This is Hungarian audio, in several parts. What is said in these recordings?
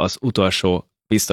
az utolsó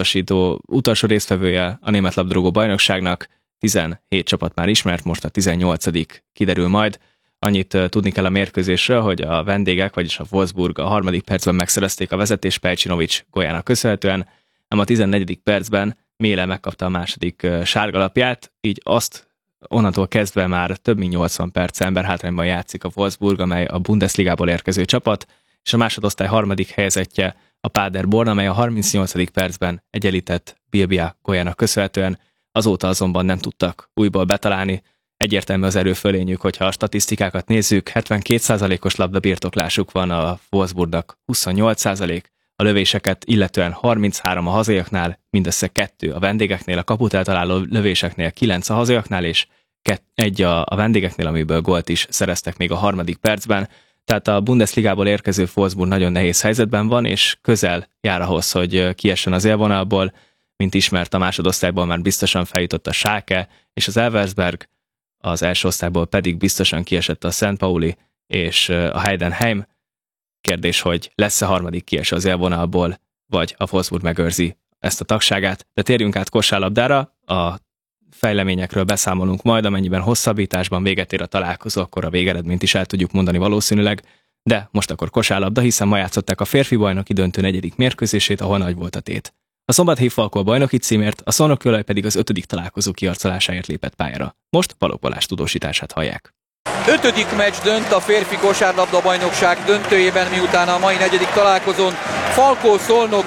résztvevője a német labdarúgó bajnokságnak. 17 csapat már ismert, most a 18. kiderül majd. Annyit tudni kell a mérkőzésről, hogy a vendégek, vagyis a Wolfsburg a 3. percben megszerezték a vezetést Pejcsinovics góljánnak köszönhetően, ám a 14. percben Méle megkapta a második sárgalapját, így onnantól kezdve már több mint 80 perc emberhátrányban játszik a Wolfsburg, amely a Bundesligából érkező csapat, és a másodosztály harmadik helyezettje a Paderborn, amely a 38. percben egyenlített Bilbia góljának köszönhetően, azóta azonban nem tudtak újból betalálni. Egyértelmű az erőfölényük, hogyha a statisztikákat nézzük, 72%-os labdabirtoklásuk van a Wolfsburgnak, 28%, a lövéseket illetően 33 a hazaiaknál, mindössze 2 a vendégeknél, a kaput eltaláló lövéseknél 9 a hazaiaknál, és 1 a vendégeknél, amiből gólt is szereztek még a 3. percben. Tehát a Bundesligából érkező Wolfsburg nagyon nehéz helyzetben van, és közel jár ahhoz, hogy kiessen az élvonalból. Mint ismert, a másodosztályból már biztosan feljutott a Schalke és az Elversberg, az első osztályból pedig biztosan kiesett a St. Pauli és a Heidenheim. Kérdés, hogy lesz-e harmadik kieső az élvonalból, vagy a Wolfsburg megőrzi ezt a tagságát. De térjünk át kosárlabdára, a fejleményekről beszámolunk majd, amennyiben hosszabbításban véget ér a találkozó, akkor a végeredményt is el tudjuk mondani valószínűleg, de most akkor kosárlabda, hiszen ma játszották a férfi bajnoki döntő 4. mérkőzését, ahol nagy volt a tét. A Szombathelyi Falko a bajnoki címért, a Szolnok-Kőolaj pedig az 5. találkozó kiarcolásáért lépett pályára. Most Balogh Balázs tudósítását hallják. 5. meccs dönt a férfi kosárlabda bajnokság döntőjében, miután a mai 4. találkozón Falkó-Szolnok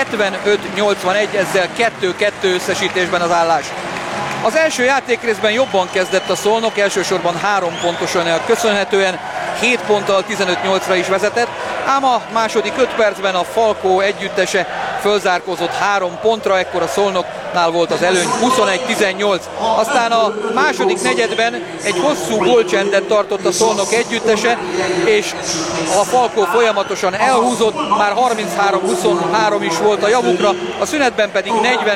75-81, ezzel 2-2 összesítésben az állás. Az első játékrészben jobban kezdett a Szolnok, elsősorban 3 pontosan köszönhetően, 7 ponttal 15-8-ra is vezetett, ám a második 5 percben a Falkó együttese fölzárkózott 3 pontra, ekkor a Szolnoknál volt az előny 21-18. Aztán a második negyedben egy hosszú gólcsendet tartott a Szolnok együttese, és a Falkó folyamatosan elhúzott, már 33-23 is volt a javukra, a szünetben pedig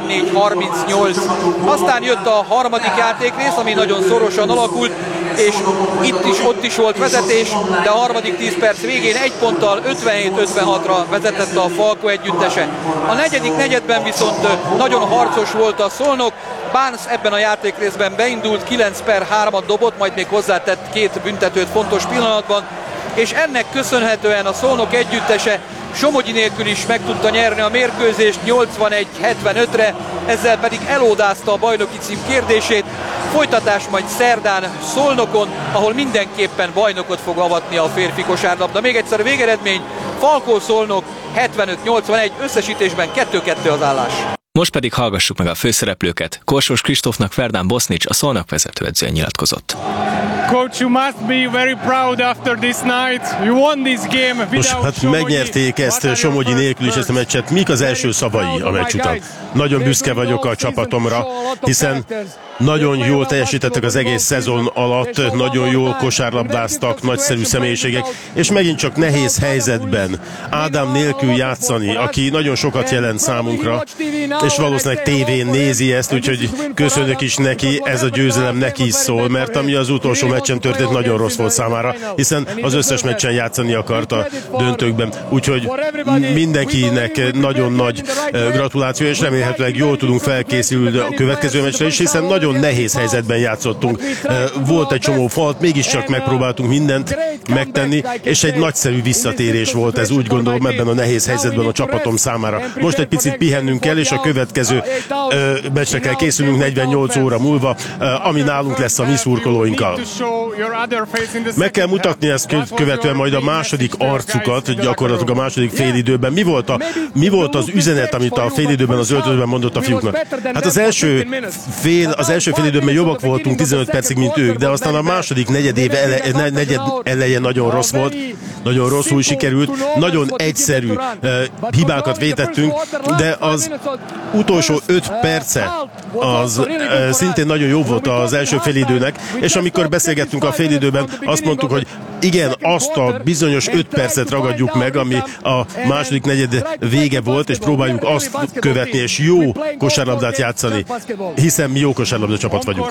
44-38. Aztán jött a harmadik játékrész, ami nagyon szorosan alakult, és itt is, ott is volt vezetés, de a harmadik 10 perc végén 1 ponttal 57-56-ra vezetett a Falkó együttese. A negyedik negyedben viszont nagyon harcos volt a Szolnok, Barnes ebben a játékrészben beindult, 9/3-at dobott, majd még hozzátett 2 büntetőt fontos pillanatban, és ennek köszönhetően a Szolnok együttese Somogyi nélkül is meg tudta nyerni a mérkőzést 81-75-re, ezzel pedig elódázta a bajnoki cím kérdését. Folytatás majd szerdán Szolnokon, ahol mindenképpen bajnokot fog avatni a férfi kosárlabda. Még egyszer a végeredmény, Falkó-Szolnok 75-81, összesítésben 2-2 az állás. Most pedig hallgassuk meg a főszereplőket. Korsós Kristófnak Verdán Bosznics, a Szolnok vezetőedzője nyilatkozott. Coach, you must be very proud after this night. You won this game without Somogyi. Megnyerték ezt Somogyi nélkül is ezt a meccset. Mik az első szavai a meccs után? Nagyon büszke vagyok a csapatomra, hiszen nagyon jól teljesítettek az egész szezon alatt, nagyon jól kosárlabdáztak, nagyszerű személyiségek, és megint csak nehéz helyzetben Ádám nélkül játszani, aki nagyon sokat jelent számunkra, és valószínűleg tévén nézi ezt, úgyhogy köszönök is neki, ez a győzelem neki is szól, mert ami az utolsó meccsen történt, nagyon rossz volt számára, hiszen az összes meccsen játszani akart a döntőkben, úgyhogy mindenkinek nagyon nagy gratuláció, és remélhetőleg jól tudunk felkészülni a következő meccsre is, hiszen nagyon nehéz helyzetben játszottunk. Volt egy csomó falt, mégiscsak megpróbáltunk mindent megtenni, és egy nagyszerű visszatérés volt ez, úgy gondolom, ebben a nehéz helyzetben a csapatom számára. Most egy picit pihennünk kell, és a következő meccsre kell készülnünk 48 óra múlva, ami nálunk lesz a mi szurkolóinkkal. Meg kell mutatni ezt követően majd a második arcukat, gyakorlatilag a második félidőben. Mi volt az üzenet, amit a félidőben, az öltözőben mondott a fiúknak? Hát az első félidőben jobbak voltunk 15 percig, mint ők, de aztán a második negyed eleje nagyon rossz volt, nagyon rosszul sikerült, nagyon egyszerű hibákat vétettünk, de az utolsó 5 perce az szintén nagyon jó volt az első félidőnek, és amikor beszélgettünk a félidőben, azt mondtuk, hogy igen, azt a bizonyos 5 percet ragadjuk meg, ami a második negyed vége volt, és próbáljuk azt követni, és jó kosárlabdát játszani, hiszen mi jó kosárlabda csapat vagyunk.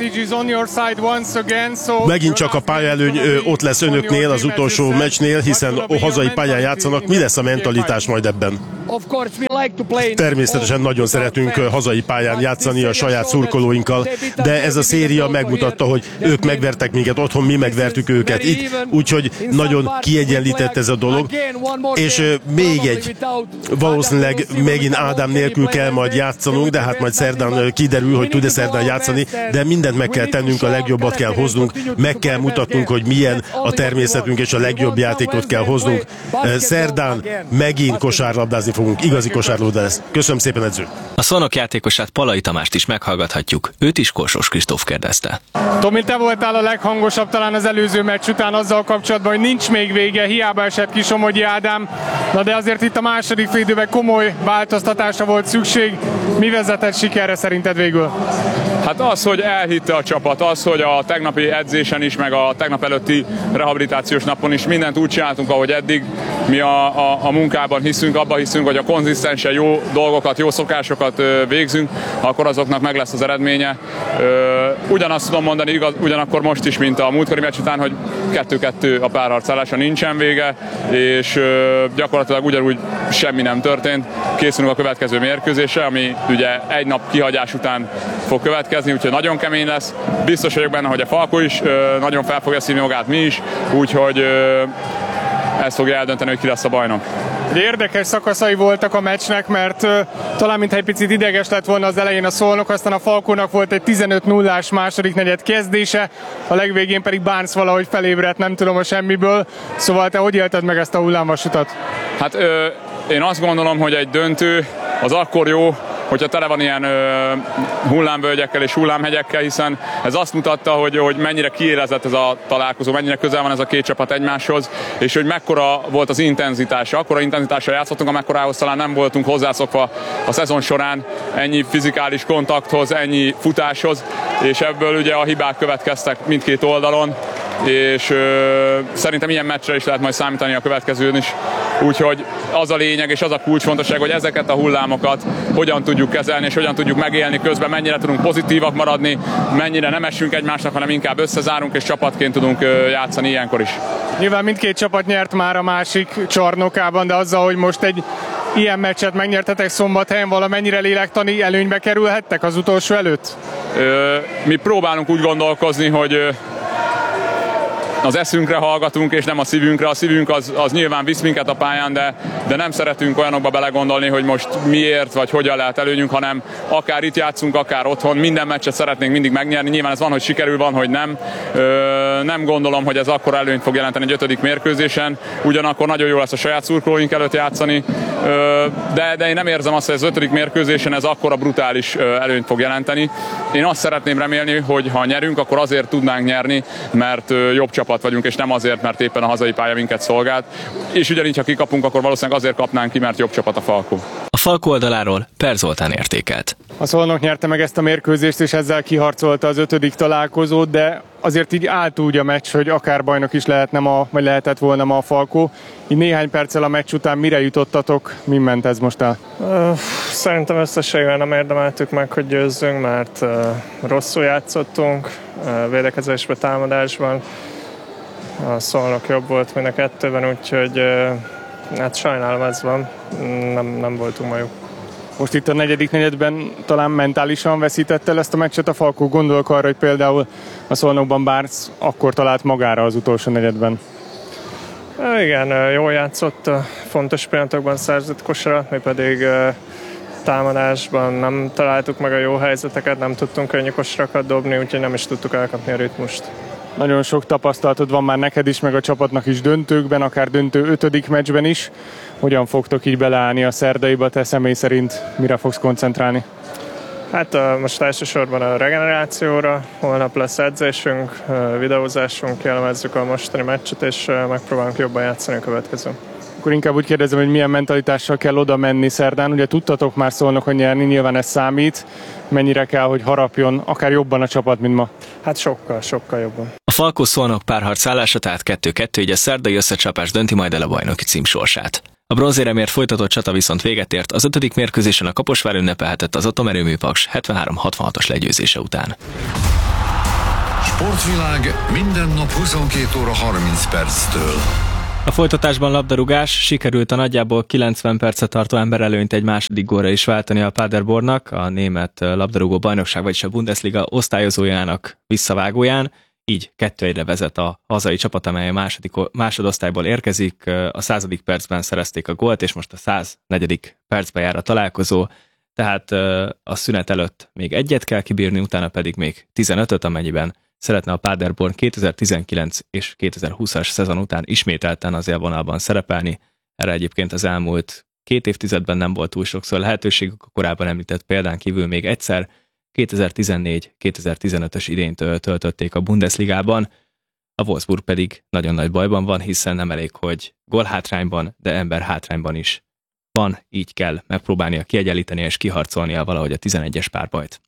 Megint csak a pályaelőny ott lesz önöknél az utolsó meccsnél, hiszen a hazai pályán játszanak. Mi lesz a mentalitás majd ebben? Természetesen nagyon szeretünk hazai pályán játszani a saját szurkolóinkkal, de ez a széria megmutatta, hogy ők megvertek minket otthon, mi megvertük őket itt, úgyhogy nagyon kiegyenlített ez a dolog. És még egy, valószínűleg megint Ádám nélkül kell majd játszanunk, de hát majd szerdán kiderül, hogy tud-e szerdán játszani, de mindent meg kell tennünk, a legjobbat kell hoznunk, meg kell mutatnunk, hogy milyen a természetünk, és a legjobb játékot kell hoznunk. Szerdán megint kosárlabdázni fogunk, igazi kosárlabda lesz. Köszönöm szépen, edző! A Szolnok játékosát, Palai Tamást is meghallgathatjuk. Őt is Korsós Kristóf kérdezte. Tomi, te voltál a leghangosabb talán az előző meccs után azzal kapcsolatban, hogy nincs még vége, hiába esett ki Somogyi Ádám, na de azért itt a második félidőben komoly változtatásra volt szükség. Mi vezetett sikerre szerinted végül? Hát az, hogy elhitte a csapat, az, hogy a tegnapi edzésen is, meg a tegnap előtti rehabilitációs napon is mindent úgy csináltunk, ahogy eddig. Mi a munkában hiszünk, abban hiszünk, hogy a konzisztensen jó dolgokat, jó szokásokat végzünk, akkor azoknak meg lesz az eredménye. Ugyanazt tudom mondani, ugyanakkor most is, mint a múltkori meccs után, hogy 2-2 a párharcálása, nincsen vége, és gyakorlatilag ugyanúgy semmi nem történt. Készülünk a következő mérkőzésre, ami ugye egy nap kihagyás után fog következni, úgyhogy nagyon kemény lesz. Biztos vagyok benne, hogy a Falko is nagyon fel fogja szívni magát, mi is, úgyhogy ez fogja eldönteni, hogy ki lesz a bajnok. Érdekes szakaszai voltak a meccsnek, mert talán mintha egy picit ideges lett volna az elején a Szolnok, aztán a Falkónak volt egy 15-0-ás második negyed kezdése, a legvégén pedig Barnes valahogy felébredt, nem tudom, a semmiből. Szóval te hogy élted meg ezt a hullámvasutat? Hát én azt gondolom, hogy egy döntő az akkor jó, hogyha tele van ilyen hullámvölgyekkel és hullámhegyekkel, hiszen ez azt mutatta, hogy mennyire kiélezett ez a találkozó, mennyire közel van ez a két csapat egymáshoz, és hogy mekkora volt az intenzitása. Akkora intenzitással játszottunk, amekkorához talán nem voltunk hozzászokva a szezon során ennyi fizikális kontakthoz, ennyi futáshoz, és ebből ugye a hibák következtek mindkét oldalon, és szerintem ilyen meccsre is lehet majd számítani a következőn is. Úgyhogy az a lényeg és az a kulcsfontosság, hogy ezeket a hullámokat hogyan tudjuk kezelni és hogyan tudjuk megélni közben, mennyire tudunk pozitívak maradni, mennyire nem esünk egymásnak, hanem inkább összezárunk és csapatként tudunk játszani ilyenkor is. Nyilván mindkét csapat nyert már a másik csarnokában, de azzal, hogy most egy ilyen meccset megnyertetek Szombathelyen, valamennyire lélektani előnybe kerülhettek az utolsó előtt? Mi próbálunk úgy gondolkozni, hogy az eszünkre hallgatunk, és nem a szívünkre. A szívünk az nyilván visz minket a pályán, de nem szeretünk olyanokba belegondolni, hogy most miért, vagy hogyan lehet előnyünk, hanem akár itt játszunk, akár otthon, minden meccset szeretnénk mindig megnyerni. Nyilván ez van, hogy sikerül, van, hogy nem. Nem gondolom, hogy ez akkora előnyt fog jelenteni egy 5. mérkőzésen. Ugyanakkor nagyon jó lesz a saját szurkolóink előtt játszani, de én nem érzem azt, hogy az 5. mérkőzésen ez akkora brutális előnyt fog jelenteni. Én azt szeretném remélni, hogy ha nyerünk, akkor azért tudnánk nyerni, mert jobb csapat vagyunk, és nem azért, mert éppen a hazai pálya minket szolgált. És ugyanígy, ha kikapunk, akkor valószínűleg azért kapnánk ki, mert jobb csapat a Falko. A Falko oldaláról Per Zoltán értékelt. A Szolnok nyerte meg ezt a mérkőzést, és ezzel kiharcolta az 5. találkozót, de azért így állt úgy a meccs, hogy akár bajnok is vagy lehetett volna ma a Falko. Így néhány perccel a meccs után mire jutottatok, mi ment ez most el? Szerintem összességében nem érdemeltük meg, hogy győzzünk, mert rosszul játszottunk, védekezésben, támadásban. A Szolnok jobb volt mind a kettőben, úgyhogy hát sajnálom, ez van, nem voltunk majd. Most itt a negyedik negyedben talán mentálisan veszített el ezt a meccset a Falko, gondolok arra, hogy például a Szolnokban Barnes akkor talált magára az utolsó negyedben. Igen, jól játszott, fontos pillanatokban szerzett kosarat, mi pedig támadásban nem találtuk meg a jó helyzeteket, nem tudtunk könnyű kosarakat dobni, úgyhogy nem is tudtuk elkapni a ritmust. Nagyon sok tapasztalatod van már neked is, meg a csapatnak is döntőkben, akár döntő 5. meccsben is. Hogyan fogtok így beleállni a szerdaiba, te személy szerint mire fogsz koncentrálni? Hát most elsősorban a regenerációra, holnap lesz edzésünk, videózásunk, jellemezzük a mostani meccset, és megpróbálunk jobban játszani a következő. Akkor inkább úgy kérdezem, hogy milyen mentalitással kell oda menni szerdán. Ugye tudtatok már Szolnokon nyerni, nyilván ez számít. Mennyire kell, hogy harapjon akár jobban a csapat, mint ma? Hát sokkal jobban. A Falko Szolnok párharc állása tehát 2-2, így a szerdai összecsapás dönti majd el a bajnoki cím sorsát. A bronzéremért folytatott csata viszont véget ért, az 5. mérkőzésen a Kaposvár ünnepelhetett az Atomerőmű Paks 73-66-os legyőzése után. Sportvilág minden nap 22 óra 30 perctől. A folytatásban labdarúgás, sikerült a nagyjából 90 percet tartó emberelőnyt egy második gólra is váltani a Paderbornnak, a német labdarúgó bajnokság, vagyis a Bundesliga osztályozójának visszavágóján, így 2-1-re vezet a hazai csapat, amely a másodosztályból érkezik. A 100. percben szerezték a gólt, és most a 104. percben jár a találkozó, tehát a szünet előtt még egyet kell kibírni, utána pedig még 15-öt, amennyiben szeretne a Paderborn 2019 és 2020-as szezon után ismételten az élvonalban szerepelni. Erre egyébként az elmúlt 2 évtizedben nem volt túl sokszor lehetőségük, a korábban említett példán kívül még egyszer, 2014-2015-ös idényt töltötték a Bundesligában, a Wolfsburg pedig nagyon nagy bajban van, hiszen nem elég, hogy gólhátrányban, de emberhátrányban is van, így kell megpróbálnia kiegyenlíteni és kiharcolnia valahogy a 11-es párbajt.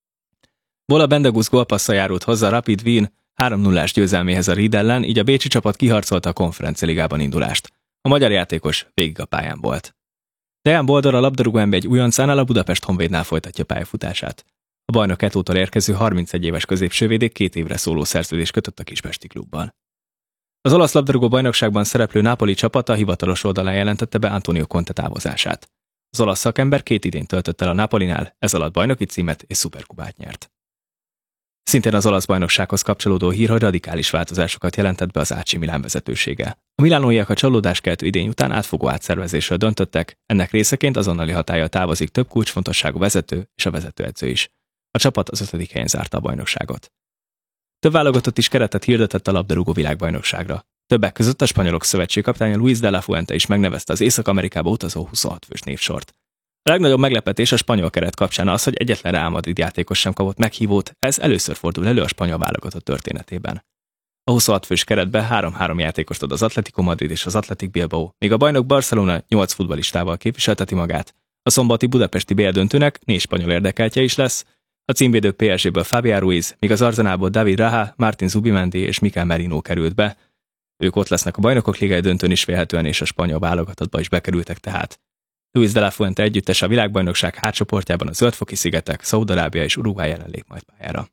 Bola Bendegus gólpasszal járult hozzá a Rapid Wien 3-0-ás győzelméhez a Ried ellen, így a bécsi csapat kiharcolta a Konferencia-ligában indulást. A magyar játékos végig a pályán volt. Dejan Boldor a labdarúgó NB1 újoncánál, a Budapest Honvédnál folytatja pályafutását. A bajnok Etótól érkező 31 éves középsővédék 2 évre szóló szerződést kötött a kispesti klubban. Az olasz labdarúgó bajnokságban szereplő Napoli csapata hivatalos oldalán jelentette be Antonio Conte távozását. Az olasz szakember 2 idényt töltött el a Napolinál, ez alatt bajnoki címet és szuperkupát nyert. Szintén az olasz bajnoksághoz kapcsolódó hír, hogy radikális változásokat jelentett be az AC Milán vezetősége. A milánóiak a csalódáskeltő idény után átfogó átszervezésről döntöttek, ennek részeként azonnali hatállyal távozik több kulcsfontosságú vezető és a vezetőedző is. A csapat az 5. helyen zárta a bajnokságot. Több válogatott is keretet hirdetett a labdarúgó világbajnokságra. Többek között a spanyolok szövetségkapitánya Luis de la Fuente is megnevezte az Észak-Amerikába utazó 26 fős névsort. A legnagyobb meglepetés a spanyol keret kapcsán az, hogy egyetlen Real Madrid játékos sem kapott meghívót, ez először fordul elő a spanyol válogatott történetében. A 26 fős keretbe 3-3 játékost ad az Atlético Madrid és az Athletic Bilbao, míg a bajnok Barcelona 8 futballistával képviselteti magát. A szombati budapesti BL döntőnek 4 spanyol érdekeltje is lesz, a címvédő PSG-ből Fabián Ruiz, míg az Arsenalból David Raha, Martin Zubimendi és Mikel Merino került be. Ők ott lesznek a Bajnokok Ligája döntőn is vélhetően, és a spanyol válogatottba is bekerültek tehát. Luis de la Fuente együttes a világbajnokság hátcsoportjában a Zöld-foki-szigetek, Szaúd-Arábia és Uruguay ellen lép majd pályára.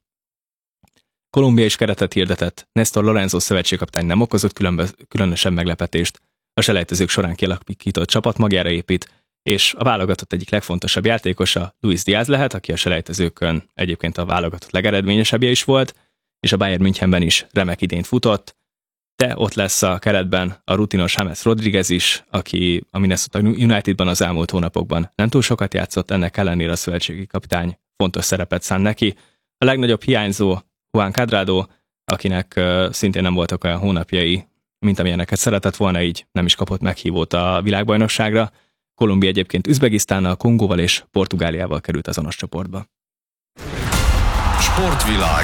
Kolumbia is keretet hirdetett, Néstor Lorenzo szövetségkapitány nem okozott különösebb meglepetést, a selejtezők során kialakított csapat magjára épít, és a válogatott egyik legfontosabb játékosa Luis Diaz lehet, aki a selejtezőkön egyébként a válogatott legeredményesebbje is volt, és a Bayern Münchenben is remek idényt futott, de ott lesz a keretben a rutinos James Rodriguez is, aki a Minnesota Unitedban az elmúlt hónapokban nem túl sokat játszott, ennek ellenére a szövetségi kapitány fontos szerepet szán neki. A legnagyobb hiányzó Juan Cuadrado, akinek szintén nem voltak olyan hónapjai, mint amilyeneket szeretett volna, így nem is kapott meghívót a világbajnokságra. Kolumbia egyébként Üzbegisztánnal, Kongóval és Portugáliával került azonos csoportba. Sportvilág.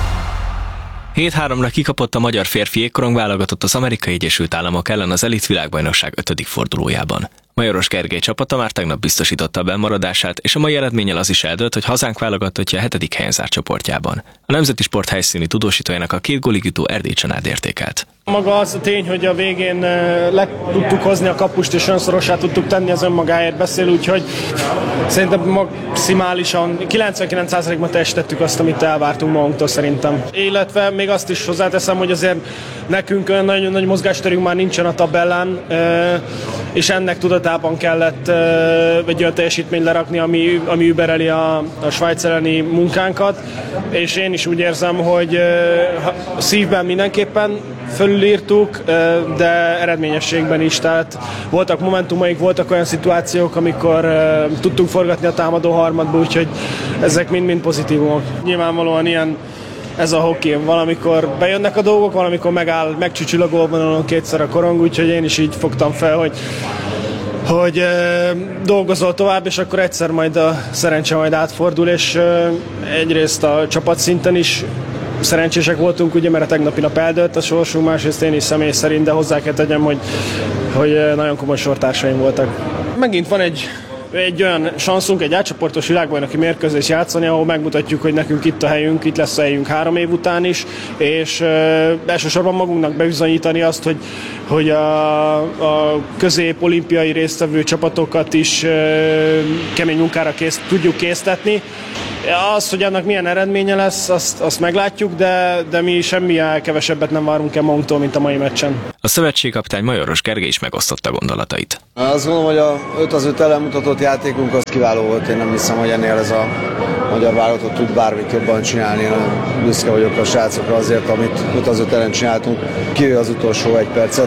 7-3-ra kikapott a magyar férfi jégkorong válogatott az Amerikai Egyesült Államok ellen az elit világbajnokság 5. fordulójában. Majoros Gergely csapata már tegnap biztosította a bennmaradását, és a mai eredménnyel az is eldőlt, hogy hazánk válogatottja a 7. helyen zárt csoportjában. A Nemzeti Sport helyszíni tudósítójának a 2 gólig jutó Erdély Csanád értékelt. Maga az a tény, hogy a végén le tudtuk hozni a kapust, és önszorossá tudtuk tenni, az önmagáért beszél, úgyhogy szerintem maximálisan 99%-ban teljesítettük azt, amit elvártunk magunktól szerintem. Illetve még azt is hozzáteszem, hogy azért nekünk nagyon nagy mozgásterünk már nincsen a tabellán, és ennek tudatában kellett egy olyan teljesítményt lerakni, ami übereli a Svájc elleni munkánkat, és én is úgy érzem, hogy szívben mindenképpen fölülírtuk, de eredményességben is, tehát voltak momentumaik, voltak olyan szituációk, amikor tudtunk forgatni a támadó harmadba, úgyhogy ezek mind-mind pozitívumok. Nyilvánvalóan ilyen ez a hoki, valamikor bejönnek a dolgok, valamikor megcsücsül a gólvonalon kétszer a korong, úgyhogy én is így fogtam fel, hogy dolgozol tovább, és akkor egyszer majd a szerencse majd átfordul, és egyrészt a csapatszinten is szerencsések voltunk, ugye, mert a tegnapi nap eldőlt a sorsunk, másrészt én is személy szerint, de hozzá kell tegyem, hogy nagyon komoly sortársaim voltak. Megint van egy olyan sanszunk, egy átcsoportos világbajnoki mérkőzést játszani, ahol megmutatjuk, hogy nekünk itt a helyünk, itt lesz a helyünk 3 év után is, és elsősorban magunknak bebizonyítani azt, hogy a közép-olimpiai résztvevő csapatokat is kemény munkára tudjuk késztetni. Az, hogy annak milyen eredménye lesz, azt meglátjuk, de mi semmivel kevesebbet nem várunk el magunktól, mint a mai meccsen. A szövetségkapitány Majoros Gergely is megosztotta gondolatait. Azt gondolom, hogy a 5-5 ellen mutatott játékunk az kiváló volt. Én nem hiszem, hogy ennél ez a magyar válogatott tud bármit jobban csinálni. Büszke vagyok a srácokra azért, amit 5-5 ellen csináltunk, kivéve az utolsó 1 percet.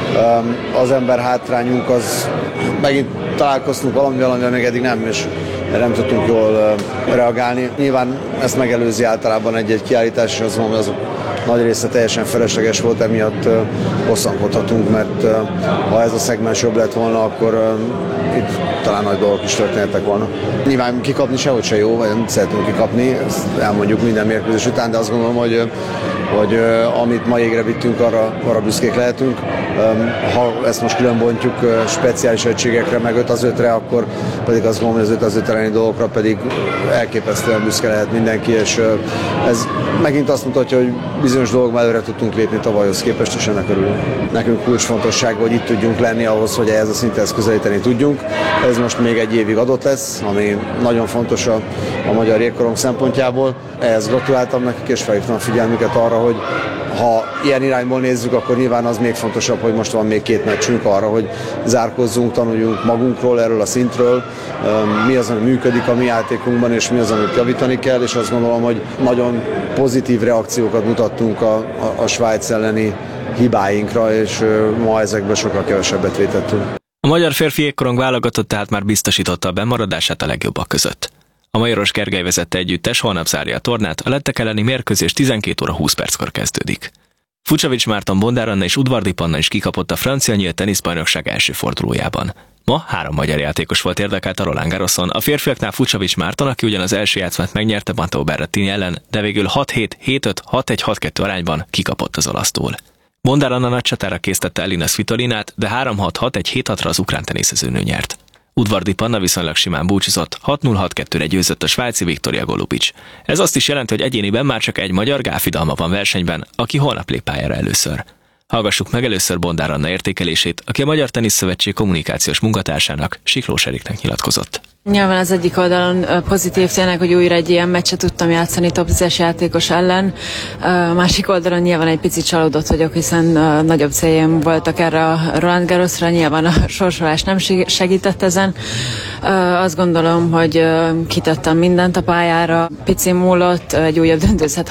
Az ember hátrányunk az megint találkoztunk valamivel még eddig nem, és nem tudtunk jól reagálni. Nyilván ezt megelőzi általában egy kiállítás, és azt mondom, hogy azok nagy része teljesen felesleges volt, emiatt bosszankodhatunk, mert ha ez a szegmens jobb lett volna, akkor itt talán nagy dolgok is történhettek volna. Nyilván kikapni sehogy se jó, vagy nem szeretünk kikapni, ezt elmondjuk minden mérkőzés után, de azt gondolom, hogy amit ma égre vittünk, arra büszkék lehetünk. Ha ezt most különbontjuk speciális egységekre, meg 5-5-re, akkor pedig azt gondolom, hogy az 5-5 elleni dolgokra pedig elképesztően büszke lehet mindenki, és ez megint azt mutatja, hogy bizonyos dolgok előre tudtunk lépni tavalyhoz képest, és ennek örülünk. Nekünk kulcsfontosság, hogy itt tudjunk lenni ahhoz, hogy ehhez a szinthez közelíteni tudjunk. Ez most még egy évig adott lesz, ami nagyon fontos a magyar jégkorong szempontjából. Ehhez gratuláltam nekik, és felhívtam a figyelmüket arra, hogy ha ilyen irányból nézzük, akkor nyilván az még fontosabb, hogy most van még 2 meccsünk arra, hogy zárkozzunk, tanuljunk magunkról, erről a szintről, mi az, ami működik a mi játékunkban, és mi az, amit javítani kell, és azt gondolom, hogy nagyon pozitív reakciókat mutattunk a Svájc elleni hibáinkra, és ma ezekből sokkal kevesebbet vétettünk. A magyar férfi jégkorong válogatott tehát már biztosította a bemaradását a legjobbak között. A Majoros Gergely vezette együttes holnap zárja a tornát, a lettek elleni mérkőzés 12 óra 20 perckor kezdődik. Fucsovics Márton, Bondár Anna és Udvardi Panna is kikapott a francia nyílt teniszbajnokság első fordulójában. Ma 3 magyar játékos volt érdekelt a Roland Garroson, a férfiaknál Fucsovics Márton, aki ugyan az első játszmát megnyerte Matteo Berrettini ellen, de végül 6-7, 7-5, 6-1, 6-2 arányban kikapott az olasztól. Bondár Anna nagy csatára késztette Elina Svitolinát, de 3-6, 6-1, 7-6-ra az ukrán teniszezőnő nyert. Udvardi Panna viszonylag simán búcsúzott, 6-0-6-2-re győzött a svájci Viktoria Golubic. Ez azt is jelenti, hogy egyéniben már csak egy magyar Gáfi Dalma van versenyben, aki holnap lép pályára először. Hallgassuk meg először Bondár Anna értékelését, aki a Magyar Teniszszövetség kommunikációs munkatársának, Siklós Eriknek nyilatkozott. Nyilván az egyik oldalon pozitív tényleg, hogy újra egy ilyen meccset tudtam játszani top 10-es játékos ellen. A másik oldalon nyilván egy picit csalódott vagyok, hiszen nagyobb céljaim voltak erre a Roland Garrosra, nyilván a sorsolás nem segített ezen. Azt gondolom, hogy kitettem mindent a pályára. Pici múlott, egy újabb döntőzhet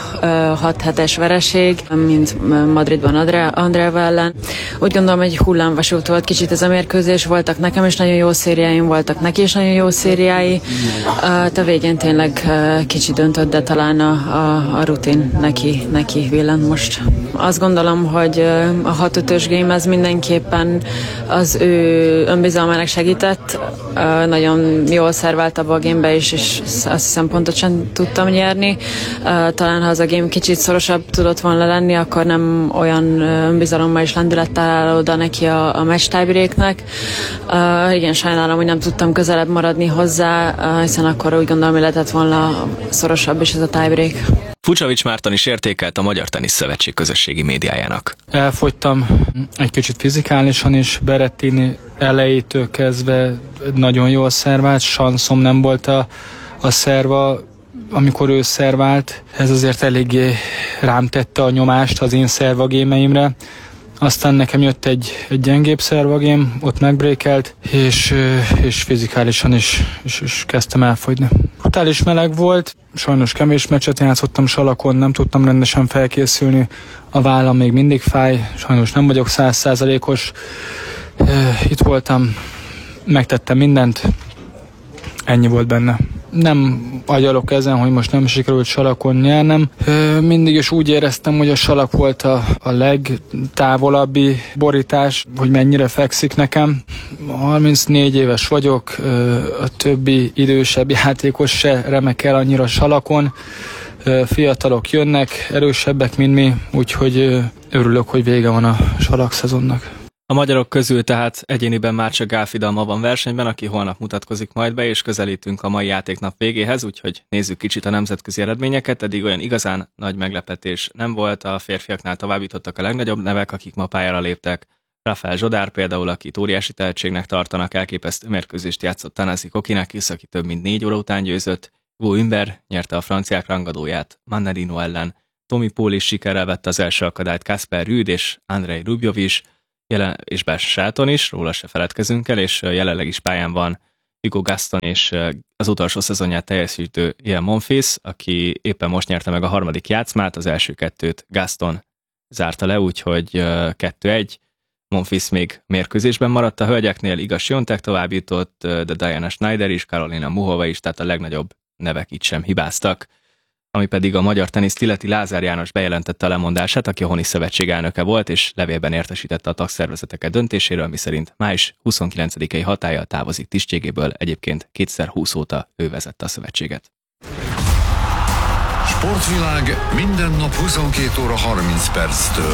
6-7-es vereség, mint Madridban Andreeva ellen. Úgy gondolom, hogy hullámvasút volt kicsit ez a mérkőzés, voltak nekem is nagyon jó szériáim, voltak neki is nagyon jó szériái. A végén tényleg kicsit döntött, de talán a rutin neki villant most. Azt gondolom, hogy a 6-5-ös game ez mindenképpen az ő önbizalmának segített. Nagyon jól szervált abba a gamebe is, és azt hiszem pontosan tudtam nyerni. Talán ha az a game kicsit szorosabb tudott volna lenni, akkor nem olyan önbizalommal és lendülettel áll oda neki a match tiebreaknek. Igen, sajnálom, hogy nem tudtam közelebb maradni hozzá, hiszen akkor úgy gondolom, hogy lehetett volna szorosabb is ez a tiebreak. Fucsovics Márton is értékelt a Magyar Teniszszövetség közösségi médiájának. Elfogytam egy kicsit fizikálisan is, Berrettini elejétől kezdve nagyon jól szervált, sanszom nem volt a szerva, amikor ő szervált. Ez azért eléggé rám tette a nyomást az én szervagémeimre. Aztán nekem jött egy gyengébb szervagém, ott megbrékelt, és fizikálisan is kezdtem elfogyni. Brutális meleg volt, sajnos kevés meccset játszottam salakon, nem tudtam rendesen felkészülni, a vállam még mindig fáj, sajnos nem vagyok 100%-os. Itt voltam, megtettem mindent, ennyi volt benne. Nem agyalok ezen, hogy most nem sikerült salakon nyernem. Mindig is úgy éreztem, hogy a salak volt a legtávolabbi borítás, hogy mennyire fekszik nekem. 34 éves vagyok, a többi idősebb játékos se remek el annyira salakon. Fiatalok jönnek, erősebbek, mint mi, úgyhogy örülök, hogy vége van a salak szezonnak. A magyarok közül tehát egyéniben már csak Gál Fidalma van versenyben, aki holnap mutatkozik majd be, és közelítünk a mai játéknap végéhez, úgyhogy nézzük kicsit a nemzetközi eredményeket. Eddig olyan igazán nagy meglepetés nem volt, a férfiaknál továbbítottak a legnagyobb nevek, akik ma pályára léptek. Rafael Zsodár például, akit óriási tehetségnek tartanak, elképesztő mérkőzést játszott Thanasi Kokinakis, aki több mint 4 óra után győzött. Hugo Humbert nyerte a franciák rangadóját Mannarino ellen. Tommy Paul is sikerrel vette az első akadályt, Kasper Ruud és Andrei Rublev is, és Bas Shelton is, róla se feledkezünk el, és jelenleg is pályán van Hugo Gaston és az utolsó szezonját teljesítő Ian Monfils, aki éppen most nyerte meg a harmadik játszmát, az első 2-t Gaston zárta le, úgyhogy 2-1. Monfils még mérkőzésben maradt a hölgyeknél, Iga Swiatek továbbjutott, de Diana Schneider is, Karolina Muhova is, tehát a legnagyobb nevek itt sem hibáztak. Ami pedig a magyar teniszt illeti, Lázár János bejelentette a lemondását, aki a Honi Szövetség elnöke volt, és levélben értesítette a tagszervezeteket döntéséről, miszerint május 29-i hatállyal távozik tisztségéből, egyébként 2020 óta ő vezette a szövetséget. Sportvilág minden nap 22 óra 30 perctől.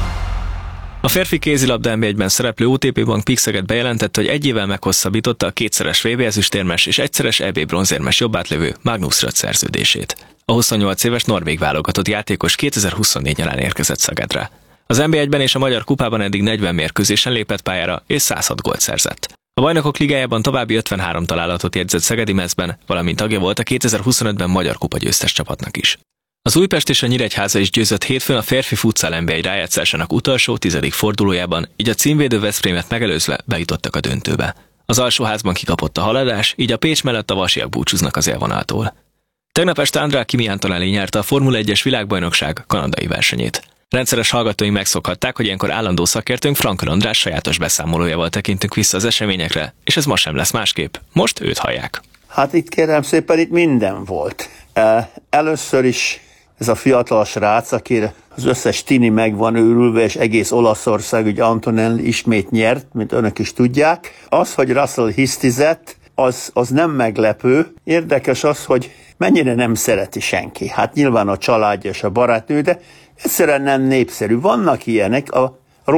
A férfi kézilabda NB1-ben szereplő OTP Bank Pixeget bejelentette, hogy egy évvel meghosszabbította a 2-szeres VB ezüstérmes és 1-szeres EB bronzérmes jobbátlövő Magnus Röth szerződését. A 28 éves norvég válogatott játékos 2024 nyarán érkezett Szegedre. Az NB1-ben és a Magyar Kupában eddig 40 mérkőzésen lépett pályára és 106 gólt szerzett. A Bajnokok Ligájában további 53 találatot jegyzett szegedi mezben, valamint tagja volt a 2025-ben Magyar Kupa győztes csapatnak is. Az Újpest és a Nyíregyháza is győzött hétfőn a férfi futsal NB1 rájátszásának utolsó 10. fordulójában, így a címvédő Veszprémet megelőzve bejutottak a döntőbe. Az alsóházban kikapott a Haladás, így a Pécs mellett a Vasiak búcsúznak az élvonaltól. Tegnap este Andrea Kimi Antonelli nyerte a Formula 1-es világbajnokság kanadai versenyét. Rendszeres hallgatóink megszokhatták, hogy ilyenkor állandó szakértőnk Frankl András sajátos beszámolójával tekintünk vissza az eseményekre, és ez ma sem lesz másképp. Most őt hallják. Hát itt kérem szépen, itt minden volt. Először is ez a fiatal srác, akire az összes tini meg van őrülve, és egész Olaszország, ugye Antonelli ismét nyert, mint önök is tudják. Az, hogy Russell hisztizett, az nem meglepő. Érdekes az, hogy mennyire nem szereti senki. Hát nyilván a családja és a barátnő, de egyszerűen nem népszerű. Vannak ilyenek, a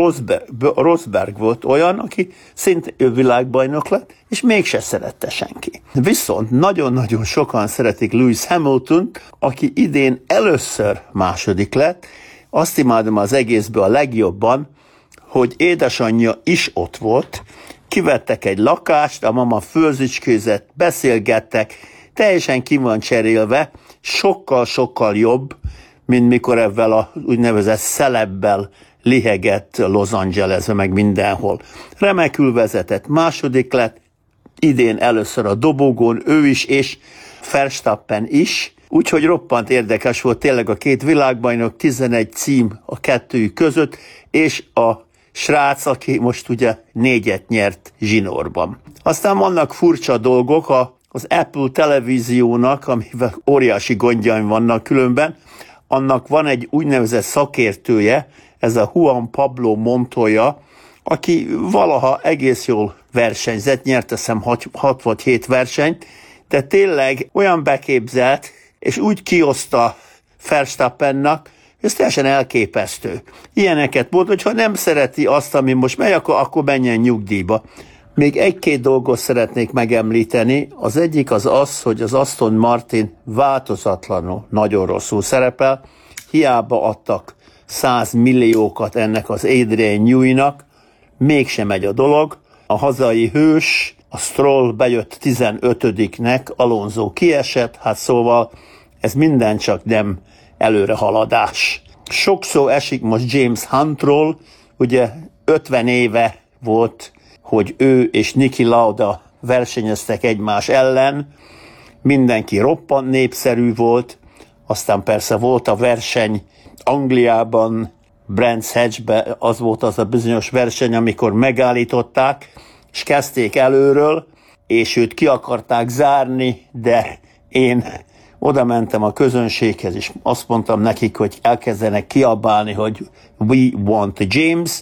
Rosberg volt olyan, aki szintén világbajnok lett, és mégse szerette senki. Viszont nagyon-nagyon sokan szeretik Lewis Hamiltont, aki idén először második lett. Azt imádom az egészből a legjobban, hogy édesanyja is ott volt, kivettek egy lakást, a mama főzicskőzett, beszélgettek, teljesen ki van cserélve, sokkal-sokkal jobb, mint mikor ebben a úgynevezett szelebbel lihegett Los Angelesbe, meg mindenhol. Remekül vezetett, második lett, idén először a dobogón, ő is, és Verstappen is, úgyhogy roppant érdekes volt tényleg a két világbajnok, 11 cím a kettőjük között, és a srác, aki most ugye 4 nyert zsinórban. Aztán vannak furcsa dolgok, az Apple televíziónak, amivel óriási gondjaim vannak különben, annak van egy úgynevezett szakértője, ez a Juan Pablo Montoya, aki valaha egész jól versenyzett, nyert hiszem 6 vagy 7 versenyt, de tényleg olyan beképzelt, és úgy kioszta Verstappennak, ez teljesen elképesztő. Ilyeneket mond, hogy ha nem szereti azt, ami most megy, akkor menjen nyugdíjba. Még egy-két dolgot szeretnék megemlíteni. Az egyik az, hogy az Aston Martin változatlanul nagyon rosszul szerepel. Hiába adtak 100 milliókat ennek az Adrian Newey-nak, mégsem megy a dolog. A hazai hős, a Stroll bejött 15-nek, Alonso kiesett, hát szóval ez minden csak nem előrehaladás. Sok szó esik most James Huntról, ugye 50 éve volt, hogy ő és Niki Lauda versenyeztek egymás ellen, mindenki roppant népszerű volt, aztán persze volt a verseny Angliában, Brands Hatchbe, az volt az a bizonyos verseny, amikor megállították, és kezdték előről, és őt ki akarták zárni, de én oda mentem a közönséghez, és azt mondtam nekik, hogy elkezdenek kiabálni, hogy we want James.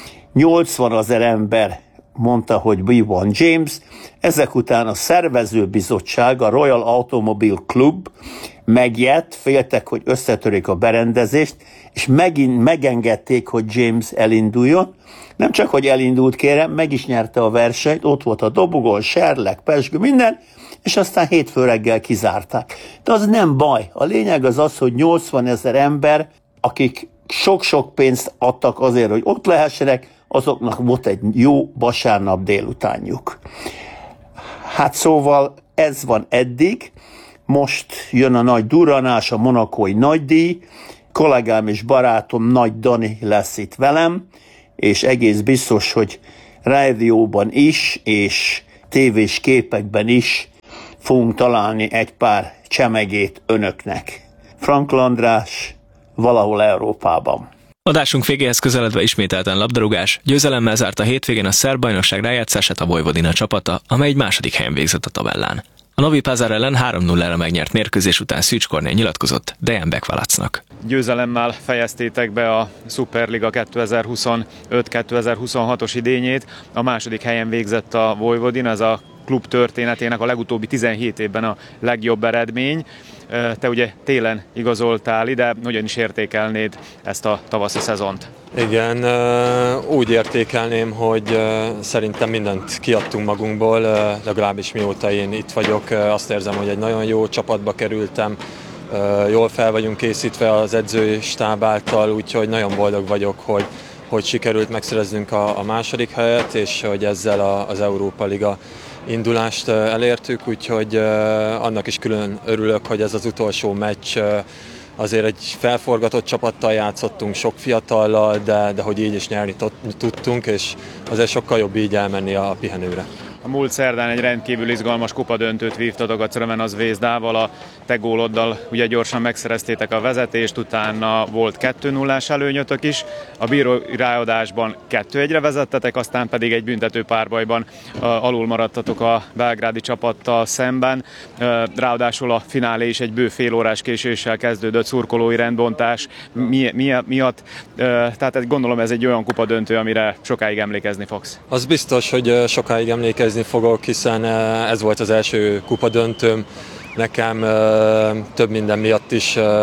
80 000 ember mondta, hogy we want James. Ezek után a szervezőbizottság, a Royal Automobile Club megijedt, féltek, hogy összetörik a berendezést, és megint megengedték, hogy James elinduljon, Nem csak, hogy elindult, kérem, meg is nyerte a versenyt, ott volt a dobogó, serleg, pezsgő, minden, és aztán hétfő reggel kizárták. De az nem baj. A lényeg az, hogy 80 000 ember, akik sok-sok pénzt adtak azért, hogy ott lehessenek, azoknak volt egy jó vasárnap délutánjuk. Hát szóval ez van eddig, most jön a nagy durranás, a monakói nagydíj, kollégám és barátom Nagy Dani lesz itt velem, és egész biztos, hogy rádióban is, és tévés képekben is fogunk találni egy pár csemegét önöknek. Frankl András, valahol Európában. Adásunk végéhez közeledve ismételten labdarúgás, győzelemmel zárt a hétvégén a szerb bajnokság rájátszását a Vojvodina csapata, amely egy második helyen végzett a tabellán. A Novi Pazar ellen 3-0-ra megnyert mérkőzés után Szűcs Kornél nyilatkozott Dejan Bekvalacnak. Győzelemmel fejeztétek be a Superliga 2025-2026-os idényét. A második helyen végzett a Vojvodina, ez a klub történetének a legutóbbi 17 évben a legjobb eredmény. Te ugye télen igazoltál ide, hogyan is értékelnéd ezt a tavaszi szezont? Igen, úgy értékelném, hogy szerintem mindent kiadtunk magunkból, legalábbis mióta én itt vagyok. Azt érzem, hogy egy nagyon jó csapatba kerültem, jól fel vagyunk készítve az edzői stáb által, úgyhogy nagyon boldog vagyok, hogy sikerült megszereznünk a második helyet, és hogy ezzel az Európa Liga indulást elértük, úgyhogy annak is külön örülök, hogy ez az utolsó meccs, azért egy felforgatott csapattal játszottunk, sok fiatallal, de hogy így is nyerni tudtunk, és azért sokkal jobb így elmenni a pihenőre. A múlt szerdán egy rendkívül izgalmas kupadöntőt vívtatok a Crvena Zvezzdával, a te góloddal ugye gyorsan megszereztétek a vezetést, utána volt 2-0-ás előnyötök is, a bírói ráadásban 2-1-re vezettetek, aztán pedig egy büntető párbajban alul maradtatok a belgrádi csapattal szemben, ráadásul a finálé is egy bő félórás késéssel kezdődött szurkolói rendbontás miatt, tehát gondolom ez egy olyan kupadöntő, amire sokáig emlékezni fogsz. Az biztos, hogy sokáig emlékezni fogok, hiszen ez volt az első kupadöntőm. Nekem több minden miatt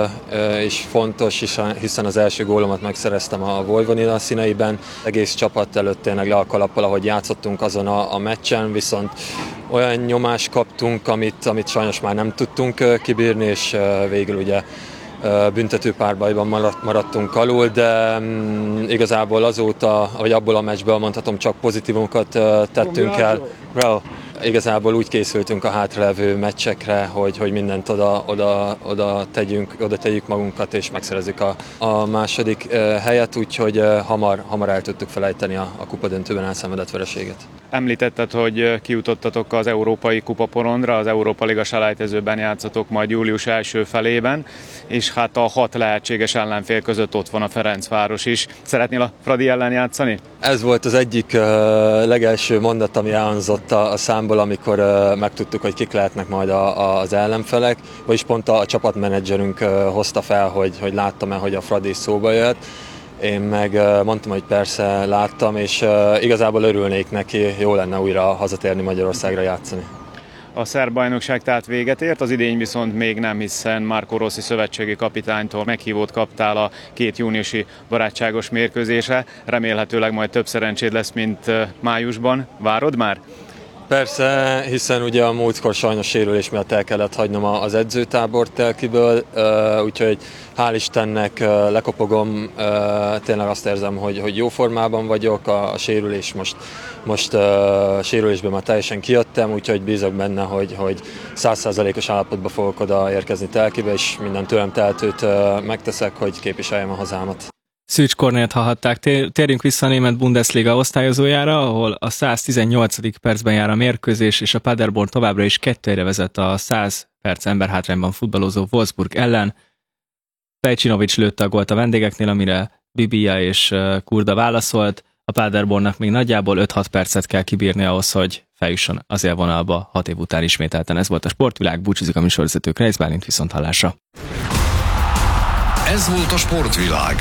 is fontos, hiszen az első gólomat megszereztem a Vojvodina színeiben. Egész csapat előtt tényleg le a kalappal, ahogy játszottunk azon a meccsen, viszont olyan nyomást kaptunk, amit sajnos már nem tudtunk kibírni, és végül ugye büntető párbajban maradtunk alul, de igazából azóta, vagy abból a meccsből mondhatom, csak pozitívumokat tettünk el. Igazából úgy készültünk a hátralevő meccsekre, hogy mindent oda tegyük magunkat, és megszerezzük a második helyet, úgyhogy hamar el tudtuk felejteni a kupadöntőben elszenvedett vereséget. Említetted, hogy kijutottatok az európai kupaporondra, az Európa Liga selejtezőben játszotok majd július első felében, és hát a 6 lehetséges ellenfél között ott van a Ferencváros is. Szeretnél a Fradi ellen játszani? Ez volt az egyik legelső mondat, ami elhangzott a számból, amikor megtudtuk, hogy kik lehetnek majd az ellenfelek, vagyis pont a csapatmenedzserünk hozta fel, hogy láttam-e, hogy a Fradi szóba jött. Én meg mondtam, hogy persze láttam, és igazából örülnék neki, jó lenne újra hazatérni Magyarországra játszani. A szerb bajnokság tehát véget ért, az idény viszont még nem, hiszen Marco Rossi szövetségi kapitánytól meghívót kaptál a 2 júniusi barátságos mérkőzésre. Remélhetőleg majd több szerencséd lesz, mint májusban. Várod már? Persze, hiszen ugye a múltkor sajnos sérülés miatt el kellett hagynom az edzőtábort Telkiből, úgyhogy hál' Istennek lekopogom, tényleg azt érzem, hogy jó formában vagyok, a sérülés most sérülésben már teljesen kijöttem, úgyhogy bízok benne, hogy 100%-os állapotba fogok oda érkezni Telkibe, és minden tőlem teltőt megteszek, hogy képviseljem a hazámat. Szűcs Kornélt hallhatták. Térjünk vissza a német Bundesliga osztályozójára, ahol a 118. percben jár a mérkőzés, és a Paderborn továbbra is 2-re vezet a 100 perc emberhátrányban futballozó Wolfsburg ellen. Pejcsinovics lőtte a gólt a vendégeknél, amire Bibia és Kurda válaszolt. A Paderbornnak még nagyjából 5-6 percet kell kibírni ahhoz, hogy feljusson az élvonalba 6 év után ismételten. Ez volt a Sportvilág, búcsúzik a műsorvezető Kreisz Bálint, viszonthallásra. Ez volt a Sportvilág.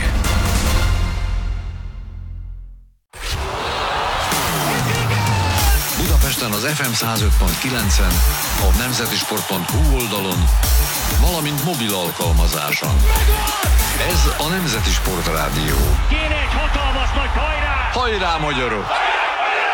Budapesten az FM 105.9-en, a nemzetisport.hu oldalon, valamint mobil alkalmazáson. Ez a Nemzeti Sportrádió. Kéne egy hatalmas nagy hajrá! Hajrá, magyarok!